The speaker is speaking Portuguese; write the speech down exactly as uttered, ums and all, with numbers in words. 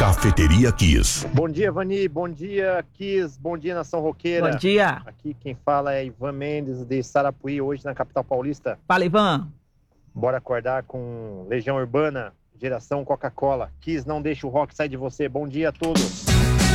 Cafeteria Kiss. Bom dia, Vani. Bom dia, Kiss. Bom dia, Nação Roqueira. Bom dia. Aqui quem fala é Ivan Mendes, de Sarapuí, hoje na capital paulista. Fala, Ivan. Bora acordar com Legião Urbana, geração Coca-Cola. Kiss, não deixa o rock sair de você. Bom dia a todos.